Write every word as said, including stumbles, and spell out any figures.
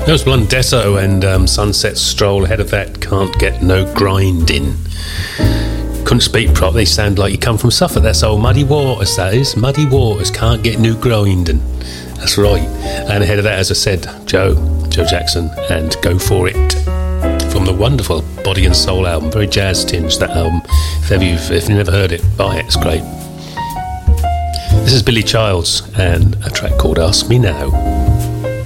That was Blundetto and um, Sunset Stroll. Ahead of that, Can't Get No Grinding. Couldn't speak properly, sound like you come from Suffolk. That's old Muddy Waters, that is. Muddy Waters, Can't Get No Grinding. That's right. And ahead of that, as I said, Joe, Joe Jackson, and Go For It. From the wonderful Body and Soul album. Very jazz tinged, that album. If, ever you've, if you've never heard it, buy it, it's great. This is Billy Childs and a track called Ask Me Now.